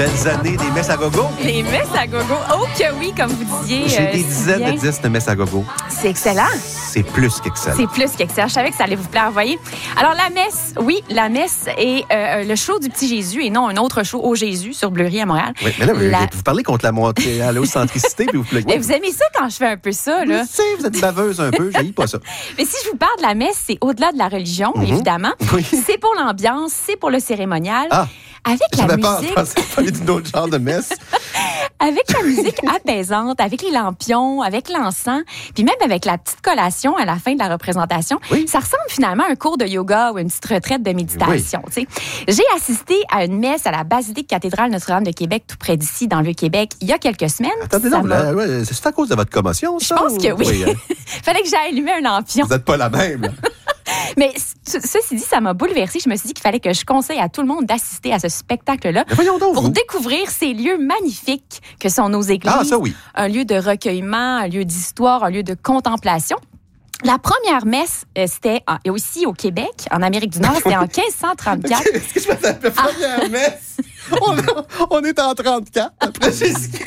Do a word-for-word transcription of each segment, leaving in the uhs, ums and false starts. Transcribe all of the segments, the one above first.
Belles années des messes à gogo. Les messes à gogo. Oh que oui, comme vous disiez. J'ai euh, des si dizaines bien. de disques de messes à gogo. C'est excellent. C'est plus qu'excellent. C'est plus qu'excellent. Je savais que ça allait vous plaire, voyez. Alors, la messe, oui, la messe est euh, le show du petit Jésus et non un autre show au Jésus sur Bleury à Montréal. Oui, mais là, La... vous parlez contre la montée à l'ocentricité, puis vous plaît. Mais vous aimez ça quand je fais un peu ça, là? Je sais, vous êtes baveuse un peu, j'haïs pas ça. Mais si je vous parle de la messe, c'est au-delà de la religion, Mm-hmm. évidemment. Oui. C'est pour l'ambiance, c'est pour le cérémonial. Ah! Avec la J'avais peur de musique, penser parler d'une autre genre de messe. avec la musique apaisante, avec les lampions, avec l'encens, puis même avec la petite collation à la fin de la représentation, Oui. ça ressemble finalement à un cours de yoga ou une petite retraite de méditation. tu sais. J'ai assisté à une messe à la basilique cathédrale Notre-Dame de Québec, tout près d'ici, dans le Québec, il y a quelques semaines. Attendez, Ça non, m'a- là, ouais, c'est à cause de votre commotion, Je ça? pense ou- que oui. hein? Fallait que j'aille allumer un lampion. Vous n'êtes pas la même, là. Mais ce- ceci dit, ça m'a bouleversée. Je me suis dit qu'il fallait que je conseille à tout le monde d'assister à ce spectacle-là Mais voyons donc, pour vous. découvrir ces lieux magnifiques que sont nos églises. Ah, ça, oui. Un lieu de recueillement, un lieu d'histoire, un lieu de contemplation. La première messe, euh, c'était en- aussi au Québec, en Amérique du Nord, c'était en quinze cent trente-quatre. Est-ce que je me la première messe? On, on est en trente-quatre, après Jésus-Christ.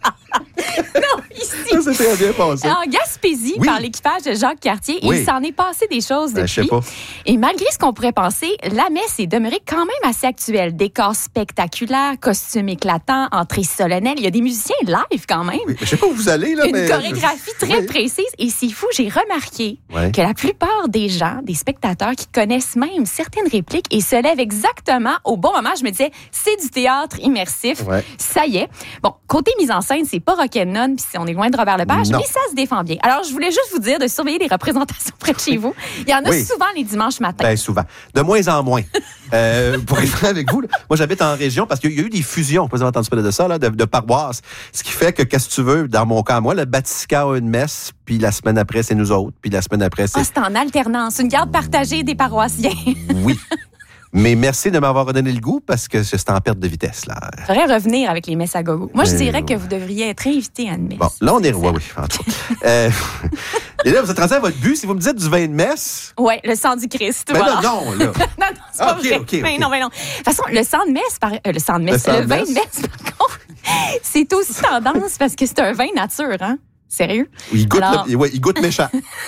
Non, ici. Ça s'est très bien passé. En Gaspésie, Oui. par l'équipage de Jacques Cartier, Oui. il s'en est passé des choses Ben, je sais depuis. pas. Et malgré ce qu'on pourrait penser, la messe est demeurée quand même assez actuelle. Décors spectaculaires, costumes éclatants, entrées solennelles. Il y a des musiciens live quand même. Oui, mais je sais pas où vous allez, là, Une mais... chorégraphie très Oui. précise. Et c'est fou, j'ai remarqué Ouais. que la plupart des gens, des spectateurs qui connaissent même certaines répliques et se lèvent exactement au bon moment, je me disais, c'est du théâtre immersif. Ouais. Ça y est. Bon, côté mise en scène, c'est pas rock'n'none, puis on est loin de Robert Lepage, Non. mais ça se défend bien. Alors, je voulais juste vous dire de surveiller les représentations près de chez vous. Il y en a Oui. souvent les dimanches matins. Ben, souvent. De moins en moins. Euh, pour être franc avec vous, là, moi, j'habite en région parce qu'il y a eu des fusions, vous avez entendu parler de ça, là, de, de paroisses. Ce qui fait que, qu'est-ce que tu veux, dans mon cas, moi, le Batisca a une messe, puis la semaine après, c'est nous autres, puis la semaine après, c'est... Ah, c'est en alternance, une garde partagée des paroissiens. Oui. Mais merci de m'avoir redonné le goût parce que c'est en perte de vitesse, là. Il faudrait revenir avec les messes à gogo. Moi, je Euh, dirais que ouais. vous devriez être invité à une messe. Bon, là, on est... Oui, oui, en tout cas. Euh, et là, vous êtes rendu à votre but. Si vous me dites du vin de messe... Ouais, le sang du Christ. Ben voilà. là, non, là. non, non, c'est Ah, pas ok, vrai. ok, ok. Mais non, mais non. De toute façon, le sang de messe, par, euh, le sang de messe, Le le, sang de vin messe. de messe, par contre, c'est aussi tendance parce que c'est un vin nature, hein? Sérieux? Il goûte, Alors- le- ouais, il goûte méchant.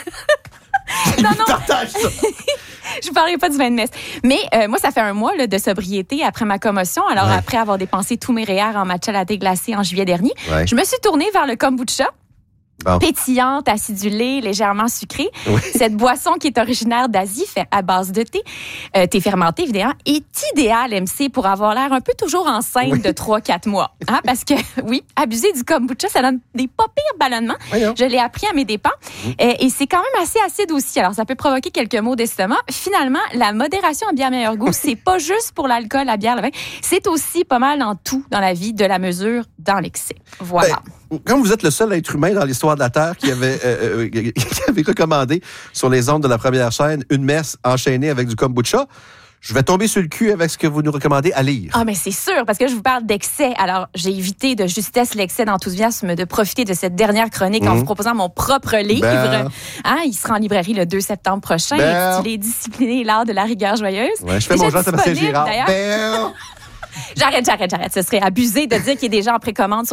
Non, Il non, partage ça. je ne parlerai pas du vin de messe. Mais euh, moi, ça fait un mois là, de sobriété après ma commotion. Alors, Ouais. après avoir dépensé tous mes R E E R en matcha latte glacé en juillet dernier, Ouais. je me suis tournée vers le kombucha. Bon. Pétillante, acidulée, légèrement sucrée. Oui. Cette boisson qui est originaire d'Asie, fait à base de thé, euh, thé fermenté évidemment, est idéale, M C, pour avoir l'air un peu toujours enceinte Oui. de trois quatre mois. Hein, parce que, oui, abuser du kombucha, ça donne des pas pires ballonnements. Voyons. Je l'ai appris à mes dépens. Euh, et c'est quand même assez acide aussi. Alors, ça peut provoquer quelques maux d'estomac. Finalement, la modération en bien meilleur goût, c'est pas juste pour l'alcool, la bière, le vin. C'est aussi pas mal dans tout dans la vie, de la mesure dans l'excès. Voilà. Ben, comme vous êtes le seul être humain dans l'histoire de la Terre qui avait, euh, euh, qui avait recommandé sur les ondes de la première chaîne une messe enchaînée avec du kombucha, je vais tomber sur le cul avec ce que vous nous recommandez à lire. Ah, mais c'est sûr, parce que je vous parle d'excès. Alors, j'ai évité de justesse l'excès d'enthousiasme, de profiter de cette dernière chronique en Mhm. vous proposant mon propre livre. Ben. Hein, il sera en librairie le deux septembre prochain, Ben. intitulé Discipliné l'art de la rigueur joyeuse. Ouais, je fais Déjà mon Jean-Sébastien disponible, Girard. d'ailleurs. Ben. J'arrête, j'arrête, j'arrête. Ce serait abusé de dire qu'il est déjà en précommande sur